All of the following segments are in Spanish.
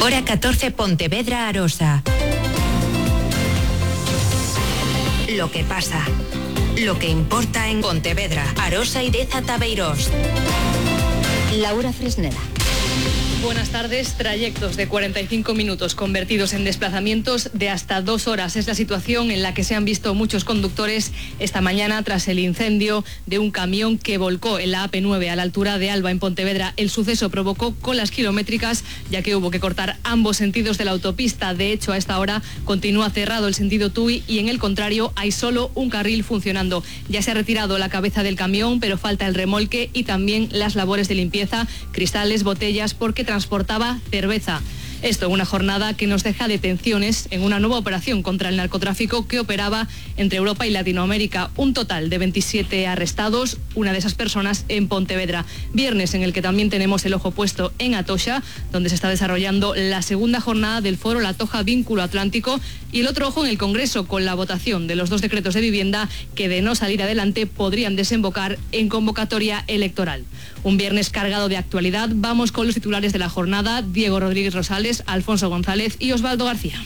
Hora 14, Pontevedra, Arosa. Lo que pasa, lo que importa en Pontevedra, Arosa y Deza Tabeirós. Laura Fresneda. Buenas tardes. Trayectos de 45 minutos convertidos en desplazamientos de hasta 2 horas. Es la situación en la que se han visto muchos conductores esta mañana tras el incendio de un camión que volcó en la AP9 a la altura de Alba, en Pontevedra. El suceso provocó colas kilométricas, ya que hubo que cortar ambos sentidos de la autopista. De hecho, a esta hora continúa cerrado el sentido Tui y en el contrario hay solo un carril funcionando. Ya se ha retirado la cabeza del camión, pero falta el remolque y también las labores de limpieza, cristales, botellas, porque transportaba cerveza. Esto en una jornada que nos deja detenciones en una nueva operación contra el narcotráfico que operaba entre Europa y Latinoamérica. Un total de 27 arrestados, una de esas personas en Pontevedra. Viernes en el que también tenemos el ojo puesto en Atocha, donde se está desarrollando la segunda jornada del foro La Toja Vínculo Atlántico, y el otro ojo en el Congreso con la votación de los 2 decretos de vivienda que, de no salir adelante, podrían desembocar en convocatoria electoral. Un viernes cargado de actualidad. Vamos con los titulares de la jornada. Diego Rodríguez Rosales, Alfonso González y Osvaldo García.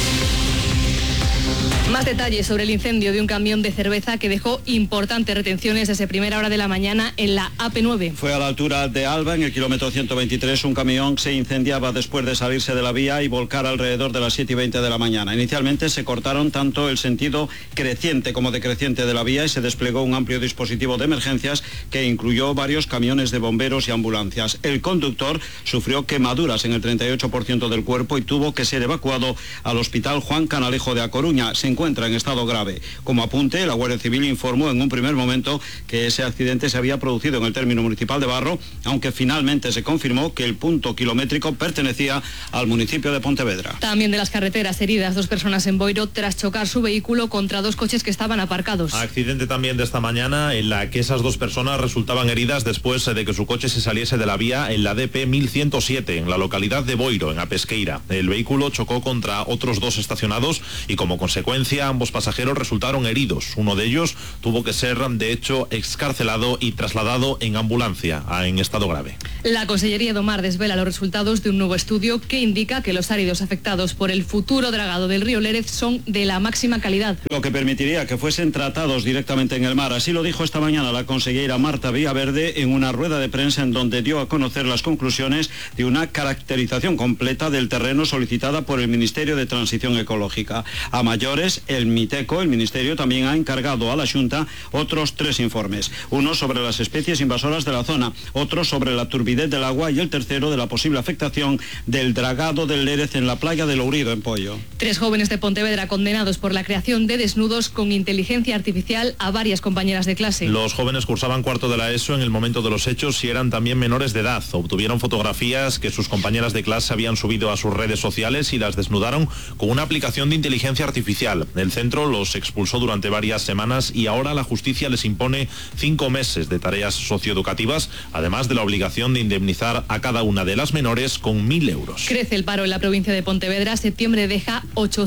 Más detalles sobre el incendio de un camión de cerveza que dejó importantes retenciones desde primera hora de la mañana en la AP9. Fue a la altura de Alba, en el kilómetro 123, un camión se incendiaba después de salirse de la vía y volcar alrededor de las 7:20 de la mañana. Inicialmente se cortaron tanto el sentido creciente como decreciente de la vía y se desplegó un amplio dispositivo de emergencias que incluyó varios camiones de bomberos y ambulancias. El conductor sufrió quemaduras en el 38% del cuerpo y tuvo que ser evacuado al Hospital Juan Canalejo de A Coruña. Se encuentra en estado grave. Como apunte, la Guardia Civil informó en un primer momento que ese accidente se había producido en el término municipal de Barro, aunque finalmente se confirmó que el punto kilométrico pertenecía al municipio de Pontevedra. También de las carreteras heridas, 2 personas en Boiro tras chocar su vehículo contra 2 coches que estaban aparcados. Accidente también de esta mañana en la que esas 2 personas resultaban heridas después de que su coche se saliese de la vía en la DP 1107, en la localidad de Boiro, en A Pesqueira. El vehículo chocó contra otros 2 estacionados y como consecuencia ambos pasajeros resultaron heridos. Uno de ellos tuvo que ser, de hecho, excarcelado y trasladado en ambulancia en estado grave. La Consellería do Mar desvela los resultados de un nuevo estudio que indica que los áridos afectados por el futuro dragado del río Lérez son de la máxima calidad. Lo que permitiría que fuesen tratados directamente en el mar. Así lo dijo esta mañana la consellera Marta Villaverde en una rueda de prensa en donde dio a conocer las conclusiones de una caracterización completa del terreno solicitada por el Ministerio de Transición Ecológica. A mayores, el MITECO, el Ministerio, también ha encargado a la Xunta otros 3 informes. Uno sobre las especies invasoras de la zona, otro sobre la turbidez del agua y el tercero de la posible afectación del dragado del Lérez en la playa de Lourido, en Poio. 3 jóvenes de Pontevedra condenados por la creación de desnudos con inteligencia artificial a varias compañeras de clase. Los jóvenes cursaban cuarto de la ESO en el momento de los hechos y eran también menores de edad. Obtuvieron fotografías que sus compañeras de clase habían subido a sus redes sociales y las desnudaron con una aplicación de inteligencia artificial. El centro los expulsó durante varias semanas y ahora la justicia les impone 5 meses de tareas socioeducativas, además de la obligación de indemnizar a cada una de las menores con 1.000 euros. Crece el paro en la provincia de Pontevedra. Septiembre deja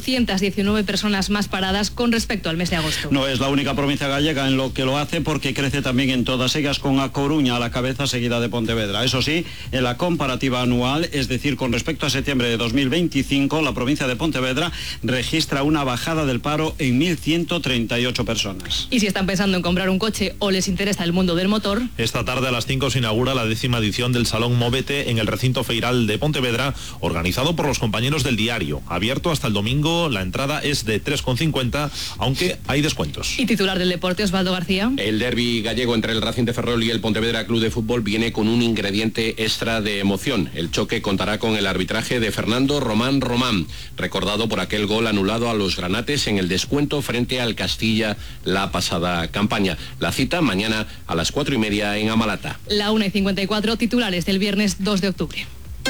819 personas más paradas con respecto al mes de agosto. No es la única provincia gallega en lo que lo hace, porque crece también en todas ellas, con A Coruña a la cabeza, seguida de Pontevedra. Eso sí, en la comparativa anual, es decir, con respecto a septiembre de 2025, la provincia de Pontevedra registra una bajada del paro en 1.138 personas. Y si están pensando en comprar un coche o les interesa el mundo del motor, esta tarde a las 5 se inaugura la 10ª edición del Salón Móvete en el recinto feiral de Pontevedra, organizado por los compañeros del Diario. Abierto hasta el domingo, la entrada es de 3,50, aunque hay descuentos. Y titular del deporte, Osvaldo García. El derbi gallego entre el Racing de Ferrol y el Pontevedra Club de Fútbol viene con un ingrediente extra de emoción. El choque contará con el arbitraje de Fernando Román, recordado por aquel gol anulado a los granates en el descuento frente al Castilla la pasada campaña. La cita mañana a las 4:30 en Amalata. La 1:54, titulares del viernes 2 de octubre.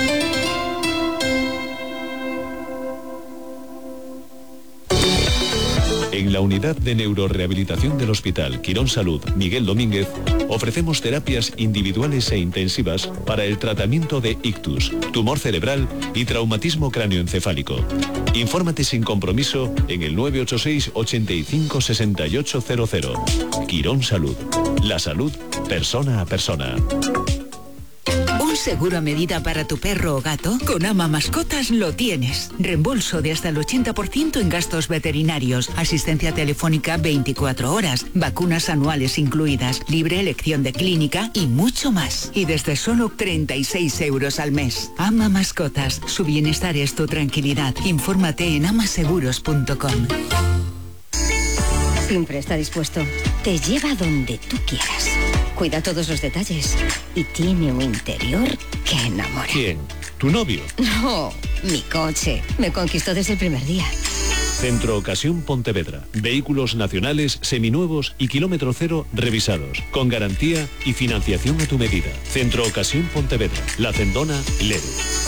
En la unidad de neurorehabilitación del Hospital Quirón Salud Miguel Domínguez ofrecemos terapias individuales e intensivas para el tratamiento de ictus, tumor cerebral y traumatismo cráneoencefálico. Infórmate sin compromiso en el 986 85 6800. Quirón Salud. La salud persona a persona. ¿Seguro a medida para tu perro o gato? Con Ama Mascotas lo tienes. Reembolso de hasta el 80% en gastos veterinarios, asistencia telefónica 24 horas, vacunas anuales incluidas, libre elección de clínica y mucho más. Y desde solo 36 euros al mes. Ama Mascotas. Su bienestar es tu tranquilidad. Infórmate en amaseguros.com. Siempre está dispuesto. Te lleva donde tú quieras. Cuida todos los detalles. Y tiene un interior que enamora. ¿Quién? ¿Tu novio? No, mi coche. Me conquistó desde el primer día. Centro Ocasión Pontevedra. Vehículos nacionales, seminuevos y kilómetro cero revisados. Con garantía y financiación a tu medida. Centro Ocasión Pontevedra. La Cendona, Lero.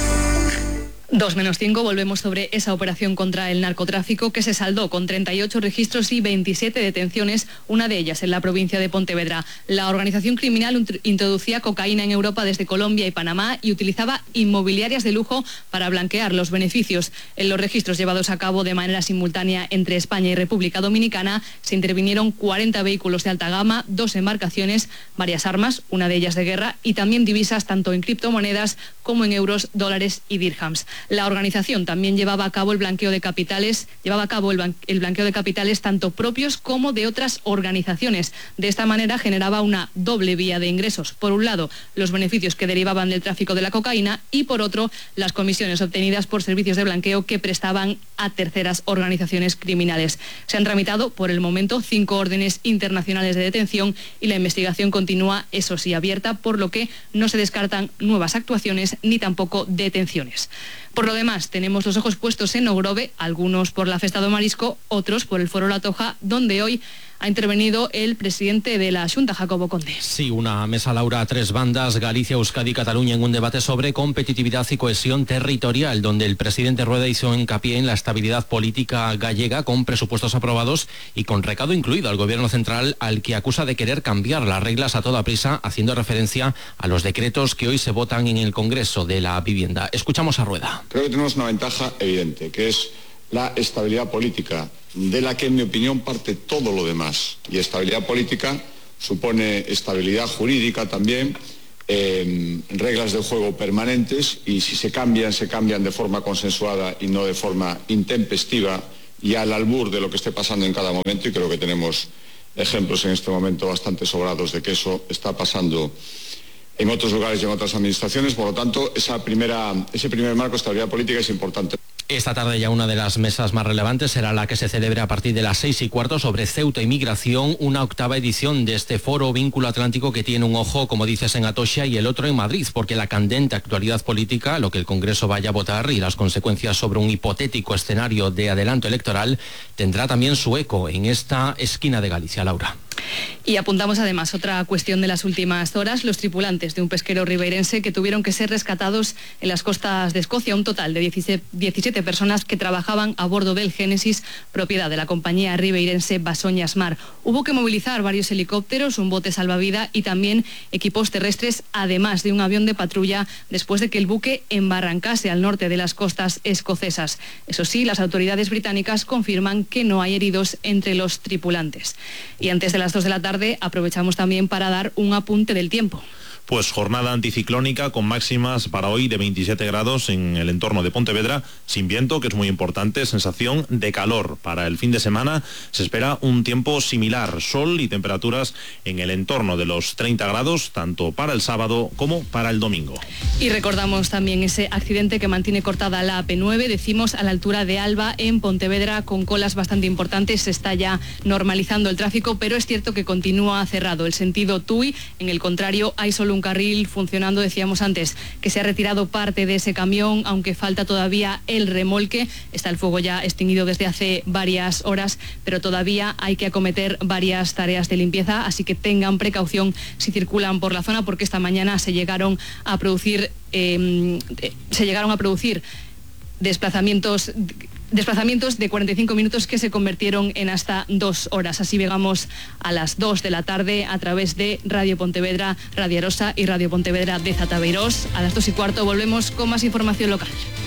2:05, volvemos sobre esa operación contra el narcotráfico que se saldó con 38 registros y 27 detenciones, una de ellas en la provincia de Pontevedra. La organización criminal introducía cocaína en Europa desde Colombia y Panamá y utilizaba inmobiliarias de lujo para blanquear los beneficios. En los registros llevados a cabo de manera simultánea entre España y República Dominicana se intervinieron 40 vehículos de alta gama, 2 embarcaciones, varias armas, una de ellas de guerra, y también divisas tanto en criptomonedas como en euros, dólares y dirhams. La organización también llevaba a cabo el blanqueo de capitales, tanto propios como de otras organizaciones. De esta manera generaba una doble vía de ingresos. Por un lado, los beneficios que derivaban del tráfico de la cocaína y por otro, las comisiones obtenidas por servicios de blanqueo que prestaban a terceras organizaciones criminales. Se han tramitado por el momento 5 órdenes internacionales de detención y la investigación continúa, eso sí, abierta, por lo que no se descartan nuevas actuaciones ni tampoco detenciones. Por lo demás, tenemos los ojos puestos en Ogrove, algunos por la Festa do Marisco, otros por el Foro La Toja, donde hoy ha intervenido el presidente de la Xunta, Jacobo Conde. Sí, una mesa, Laura, a 3 bandas, Galicia, Euskadi y Cataluña, en un debate sobre competitividad y cohesión territorial, donde el presidente Rueda hizo hincapié en la estabilidad política gallega, con presupuestos aprobados y con recado incluido al gobierno central, al que acusa de querer cambiar las reglas a toda prisa, haciendo referencia a los decretos que hoy se votan en el Congreso de la Vivienda. Escuchamos a Rueda. Creo que tenemos una ventaja evidente, que es la estabilidad política, de la que en mi opinión parte todo lo demás. Y estabilidad política supone estabilidad jurídica también, reglas de juego permanentes, y si se cambian de forma consensuada y no de forma intempestiva y al albur de lo que esté pasando en cada momento, y creo que tenemos ejemplos en este momento bastante sobrados de que eso está pasando en otros lugares y en otras administraciones. Por lo tanto, ese primer marco de estabilidad política es importante. Esta tarde ya una de las mesas más relevantes será la que se celebre a partir de las 6:15 sobre Ceuta y migración, una 8ª edición de este foro Vínculo Atlántico que tiene un ojo, como dices, en Atocha y el otro en Madrid, porque la candente actualidad política, lo que el Congreso vaya a votar y las consecuencias sobre un hipotético escenario de adelanto electoral tendrá también su eco en esta esquina de Galicia, Laura. Y apuntamos además otra cuestión de las últimas horas, los tripulantes de un pesquero ribeirense que tuvieron que ser rescatados en las costas de Escocia, un total de 17 personas que trabajaban a bordo del Génesis, propiedad de la compañía ribeirense Basoñas Mar. Hubo que movilizar varios helicópteros, un bote salvavidas y también equipos terrestres, además de un avión de patrulla, después de que el buque embarrancase al norte de las costas escocesas. Eso sí, las autoridades británicas confirman que no hay heridos entre los tripulantes. Y antes de las 2 de la tarde aprovechamos también para dar un apunte del tiempo. Pues jornada anticiclónica con máximas para hoy de 27 grados en el entorno de Pontevedra, sin viento, que es muy importante, sensación de calor. Para el fin de semana se espera un tiempo similar, sol y temperaturas en el entorno de los 30 grados, tanto para el sábado como para el domingo. Y recordamos también ese accidente que mantiene cortada la AP9, decimos a la altura de Alba, en Pontevedra, con colas bastante importantes. Se está ya normalizando el tráfico, pero es cierto que continúa cerrado el sentido Tui. En el contrario, hay solo un carril funcionando. Decíamos antes que se ha retirado parte de ese camión, aunque falta todavía el remolque. Está el fuego ya extinguido desde hace varias horas, pero todavía hay que acometer varias tareas de limpieza, así que tengan precaución si circulan por la zona, porque esta mañana se llegaron a producir desplazamientos de 45 minutos que se convirtieron en hasta 2 horas. Así llegamos a las 2 de la tarde a través de Radio Pontevedra, Radio Arosa y Radio Pontevedra de Zatabeirós. A las 2:15 volvemos con más información local.